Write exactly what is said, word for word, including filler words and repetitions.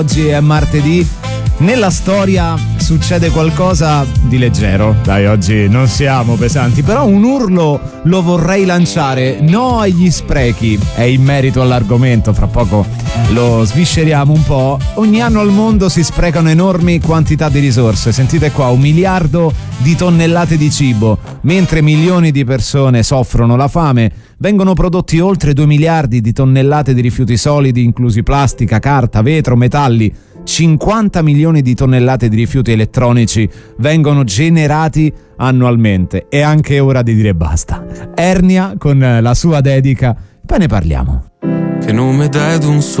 Oggi è martedì, nella storia succede qualcosa di leggero, dai, oggi non siamo pesanti, però un urlo lo vorrei lanciare, no agli sprechi, è in merito all'argomento, fra poco lo svisceriamo un po'. Ogni anno al mondo si sprecano enormi quantità di risorse, sentite qua, un miliardo di tonnellate di cibo, mentre milioni di persone soffrono la fame. Vengono prodotti oltre due miliardi di tonnellate di rifiuti solidi, inclusi plastica, carta, vetro, metalli. cinquanta milioni di tonnellate di rifiuti elettronici vengono generati annualmente. È anche ora di dire basta. Ernia con la sua dedica, poi ne parliamo. Che nome dai ad un